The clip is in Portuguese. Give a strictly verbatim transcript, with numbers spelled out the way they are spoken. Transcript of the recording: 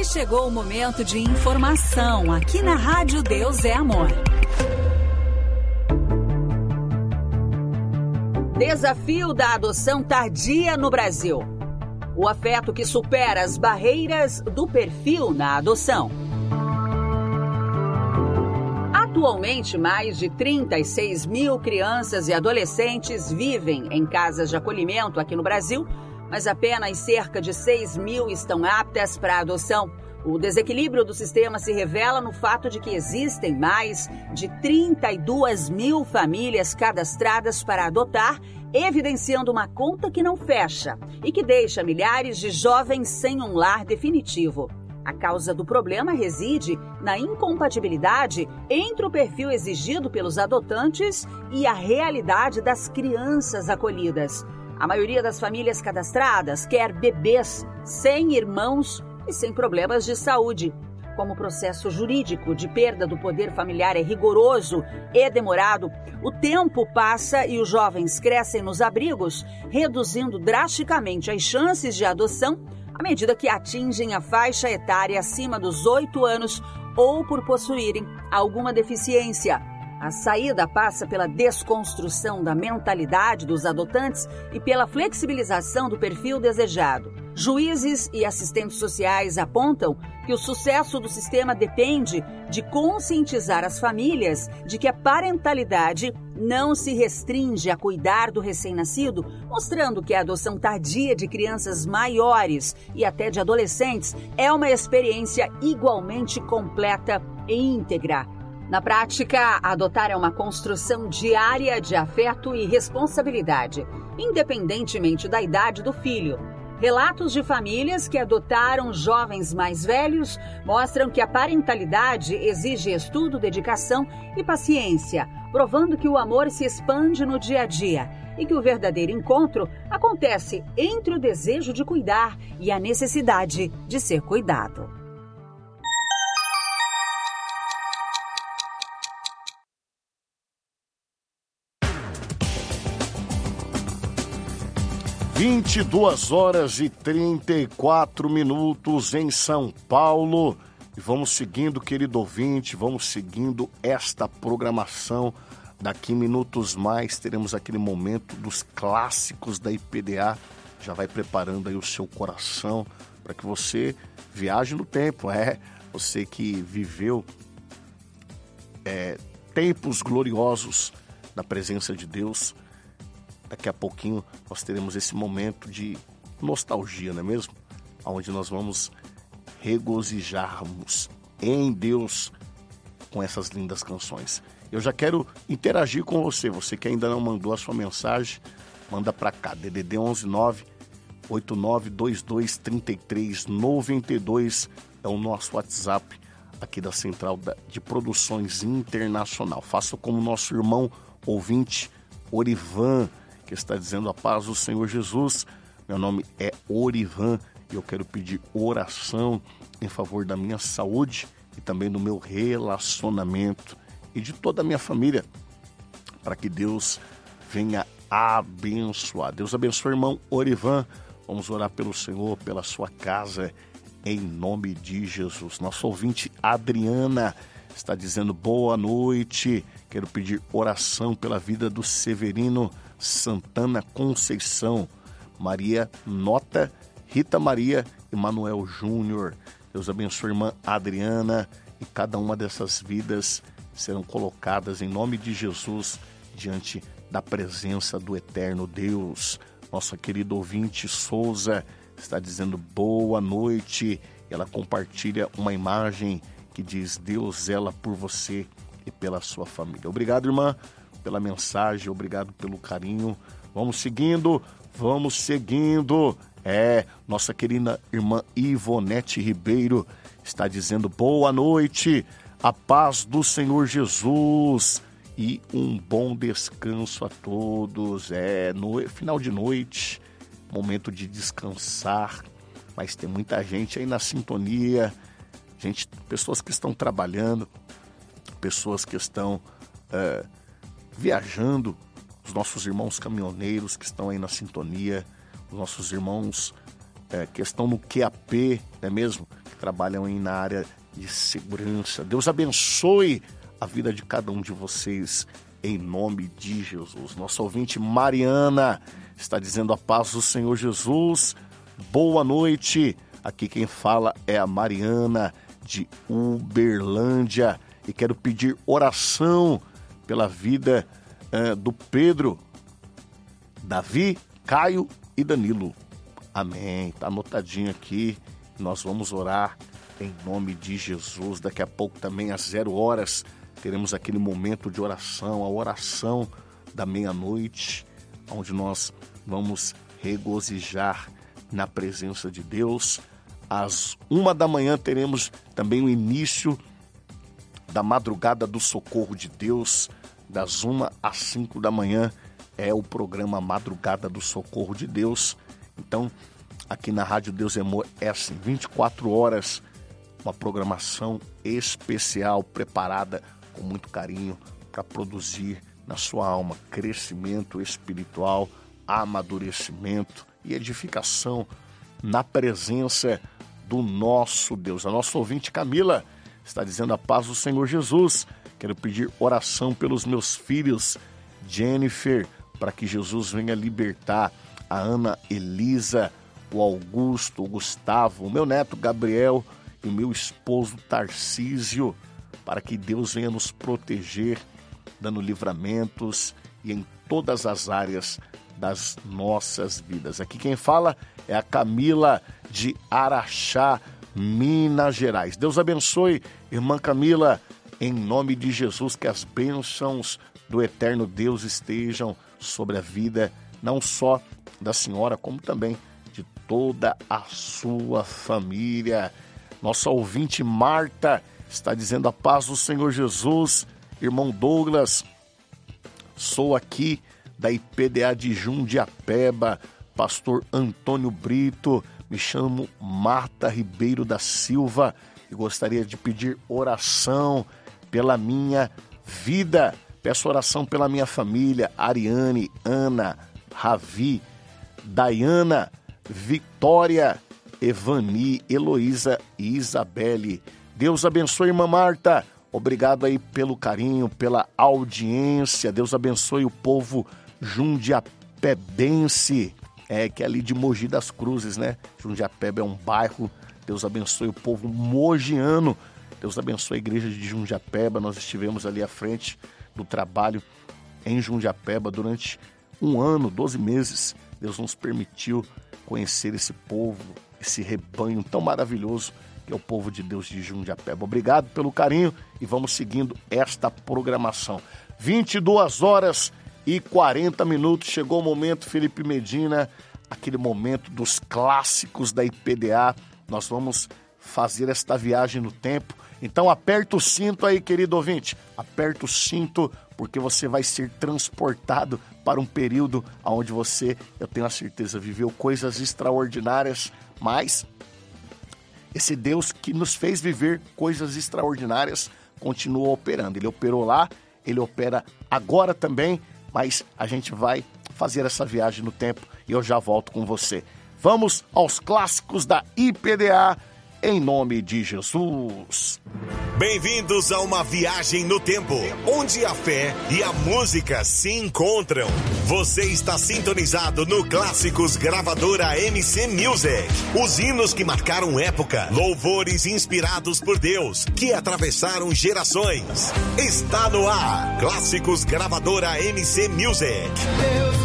E chegou o momento de informação aqui na Rádio Deus é Amor. Desafio da adoção tardia no Brasil. O afeto que supera as barreiras do perfil na adoção. Atualmente, mais de trinta e seis mil crianças e adolescentes vivem em casas de acolhimento aqui no Brasil, mas apenas cerca de seis mil estão aptas para a adoção. O desequilíbrio do sistema se revela no fato de que existem mais de trinta e duas mil famílias cadastradas para adotar, evidenciando uma conta que não fecha e que deixa milhares de jovens sem um lar definitivo. A causa do problema reside na incompatibilidade entre o perfil exigido pelos adotantes e a realidade das crianças acolhidas. A maioria das famílias cadastradas quer bebês sem irmãos e sem problemas de saúde. Como o processo jurídico de perda do poder familiar é rigoroso e demorado, o tempo passa e os jovens crescem nos abrigos, reduzindo drasticamente as chances de adoção à medida que atingem a faixa etária acima dos oito anos ou por possuírem alguma deficiência. A saída passa pela desconstrução da mentalidade dos adotantes e pela flexibilização do perfil desejado. Juízes e assistentes sociais apontam que o sucesso do sistema depende de conscientizar as famílias de que a parentalidade não se restringe a cuidar do recém-nascido, mostrando que a adoção tardia de crianças maiores e até de adolescentes é uma experiência igualmente completa e íntegra. Na prática, adotar é uma construção diária de afeto e responsabilidade, independentemente da idade do filho. Relatos de famílias que adotaram jovens mais velhos mostram que a parentalidade exige estudo, dedicação e paciência, provando que o amor se expande no dia a dia e que o verdadeiro encontro acontece entre o desejo de cuidar e a necessidade de ser cuidado. vinte e duas horas e trinta e quatro minutos em São Paulo. E vamos seguindo, querido ouvinte, vamos seguindo esta programação. Daqui minutos mais teremos aquele momento dos clássicos da I P D A. Já vai preparando aí o seu coração para que você viaje no tempo. É, você que viveu é, tempos gloriosos da presença de Deus. Daqui a pouquinho nós teremos esse momento de nostalgia, não é mesmo? Onde nós vamos regozijarmos em Deus com essas lindas canções. Eu já quero interagir com você. Você que ainda não mandou a sua mensagem, manda para cá. D D D onze nove oito nove dois dois três três nove dois é o nosso WhatsApp aqui da Central de Produções Internacional. Faça como nosso irmão ouvinte Orivan, que está dizendo: a paz do Senhor Jesus. Meu nome é Orivan e eu quero pedir oração em favor da minha saúde e também do meu relacionamento e de toda a minha família, para que Deus venha abençoar. Deus abençoe, irmão Orivan. Vamos orar pelo Senhor, pela sua casa, em nome de Jesus. Nosso ouvinte Adriana está dizendo: boa noite, quero pedir oração pela vida do Severino Santana Conceição, Maria Nota, Rita Maria e Manuel Júnior. Deus abençoe a irmã Adriana, e cada uma dessas vidas serão colocadas em nome de Jesus diante da presença do eterno Deus. Nossa querida ouvinte Souza está dizendo boa noite. Ela compartilha uma imagem que diz: Deus zela por você e pela sua família. Obrigado, irmã, pela mensagem, obrigado pelo carinho. Vamos seguindo, vamos seguindo. É, nossa querida irmã Ivonete Ribeiro está dizendo boa noite, a paz do Senhor Jesus e um bom descanso a todos. É, no final de noite, momento de descansar, mas tem muita gente aí na sintonia, gente, pessoas que estão trabalhando, pessoas que estão é, viajando, os nossos irmãos caminhoneiros que estão aí na sintonia, os nossos irmãos é, questão no Q A P, não é mesmo? Que trabalham aí na área de segurança. Deus abençoe a vida de cada um de vocês, em nome de Jesus. Nossa ouvinte Mariana está dizendo a paz do Senhor Jesus. Boa noite. Aqui quem fala é a Mariana de Uberlândia e quero pedir oração pela vida uh, do Pedro, Davi, Caio e Danilo. Amém. Está anotadinho aqui. Nós vamos orar em nome de Jesus. Daqui a pouco também às zero horas teremos aquele momento de oração, a oração da meia-noite, onde nós vamos regozijar na presença de Deus. Às uma da manhã teremos também o início da madrugada do socorro de Deus. Das uma às cinco da manhã é o programa Madrugada do Socorro de Deus. Então, aqui na Rádio Deus é Amor é assim, vinte e quatro horas, uma programação especial, preparada com muito carinho para produzir na sua alma crescimento espiritual, amadurecimento e edificação na presença do nosso Deus. A nossa ouvinte Camila está dizendo a paz do Senhor Jesus. Quero pedir oração pelos meus filhos, Jennifer, para que Jesus venha libertar a Ana Elisa, o Augusto, o Gustavo, o meu neto Gabriel e o meu esposo Tarcísio, para que Deus venha nos proteger, dando livramentos e em todas as áreas das nossas vidas. Aqui quem fala é a Camila de Araxá, Minas Gerais. Deus abençoe, irmã Camila, em nome de Jesus, que as bênçãos do eterno Deus estejam sobre a vida, não só da senhora, como também de toda a sua família. Nossa ouvinte Marta está dizendo a paz do Senhor Jesus. Irmão Douglas, sou aqui da I P D A de Jundiapeba, pastor Antônio Brito, me chamo Marta Ribeiro da Silva e gostaria de pedir oração pela minha vida. Peço oração pela minha família, Ariane, Ana, Ravi, Dayana, Vitória, Evani, Heloísa e Isabelle. Deus abençoe, irmã Marta. Obrigado aí pelo carinho, pela audiência. Deus abençoe o povo jundiapebense, é, que é ali de Mogi das Cruzes, né? Jundiapeba é um bairro. Deus abençoe o povo mogiano. Deus abençoe a igreja de Jundiapeba. Nós estivemos ali à frente do trabalho em Jundiapeba durante um ano, doze meses. Deus nos permitiu conhecer esse povo, esse rebanho tão maravilhoso que é o povo de Deus de Jundiapeba. Obrigado pelo carinho e vamos seguindo esta programação. vinte e duas horas e quarenta minutos. Chegou o momento, Felipe Medina, aquele momento dos clássicos da I P D A. Nós vamos fazer esta viagem no tempo. Então aperta o cinto aí, querido ouvinte. Aperta o cinto, porque você vai ser transportado para um período onde você, eu tenho a certeza, viveu coisas extraordinárias, mas esse Deus que nos fez viver coisas extraordinárias continua operando. Ele operou lá, ele opera agora também, mas a gente vai fazer essa viagem no tempo e eu já volto com você. Vamos aos clássicos da I P D A, em nome de Jesus. Bem-vindos a uma viagem no tempo, onde a fé e a música se encontram. Você está sintonizado no Clássicos Gravadora M C Music. Os hinos que marcaram época, louvores inspirados por Deus, que atravessaram gerações. Está no ar, Clássicos Gravadora M C Music.